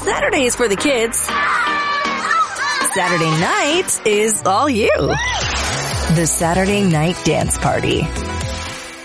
Saturday is for the kids. Saturday night is all you. The Saturday Night Dance Party.